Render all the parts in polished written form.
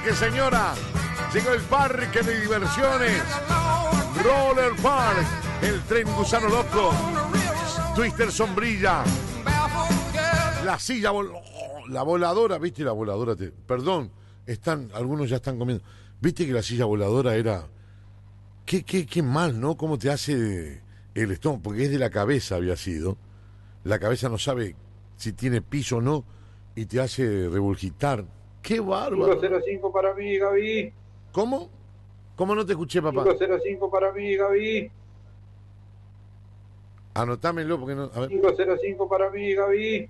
parque, señora. Llegó el parque de diversiones. Roller Park. El tren gusano loco. Twister sombrilla. La silla la voladora, ¿viste? La voladora, perdón, algunos ya están comiendo. ¿Viste que la silla voladora era... Qué mal, ¿no? ¿Cómo te hace el estómago? Porque es de la cabeza, había sido. La cabeza no sabe si tiene piso o no y te hace regurgitar. ¡Qué bárbaro! 505 para mí, Gaby. ¿Cómo? ¿Cómo no te escuché, papá? 505 para mí, Gaby. Anotámelo porque no... A ver. 505 para mí, Gaby.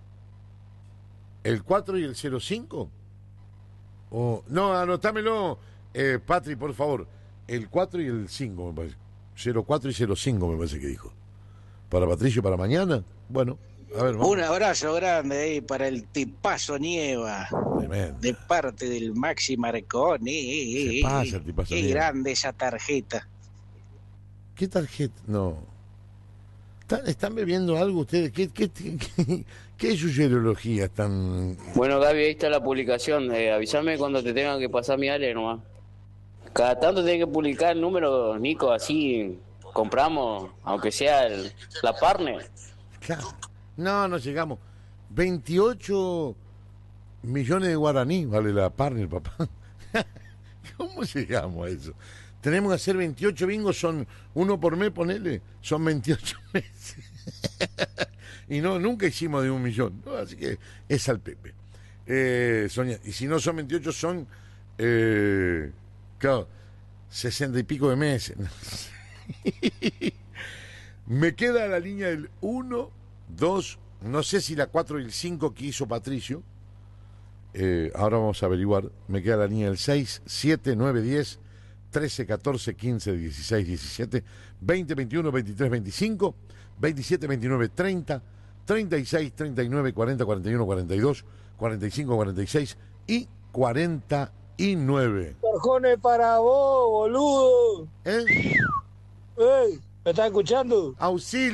¿El 4 y el 05? No, anotámelo, Patri, por favor. El 4 y el 5, me parece. 04 y 05, me parece que dijo. ¿Para Patricio para mañana? Bueno, a ver, vamos. Un abrazo grande ahí para el tipazo Nieva. Tremendo. De parte del Maxi Marconi. Se pasa el tipazo Qué Nieva. grande esa tarjeta. ¿Qué tarjeta? No. ¿Están bebiendo algo ustedes? ¿Qué sugerología están...? Bueno, Gaby, ahí está la publicación. Avísame cuando te tengan que pasar mi ale nomás. Cada tanto tenés que publicar el número, Nico, así compramos, aunque sea la partner. Claro. No llegamos. 28 millones de guaraní vale la partner, papá. ¿Cómo llegamos a eso? Tenemos que hacer 28 bingos, son uno por mes, ponele, son 28 meses. Y nunca hicimos de 1 millón, ¿no? Así que es al Pepe. Sonia, y si no son 28, son, claro, 60 y pico de meses. Me queda la línea del 1, 2, no sé si la 4 y el 5 que hizo Patricio. Ahora vamos a averiguar. Me queda la línea del 6, 7, 9, 10, 13, 14, 15, 16, 17, 20, 21, 23, 25, 27, 29, 30, 36, 39, 40, 41, 42, 45, 46 y 49. Jorge, para vos, boludo. ¿Eh? ¿Me estás escuchando? Auxilio.